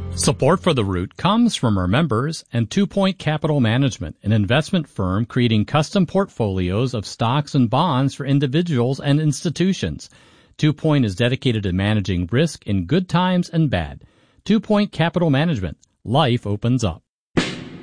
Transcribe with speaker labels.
Speaker 1: Support for The Root comes from our members and 2 Point Capital Management, an investment firm creating custom portfolios of stocks and bonds for individuals and institutions. 2 Point is dedicated to managing risk in good times and bad. 2 Point Capital Management. Life opens up.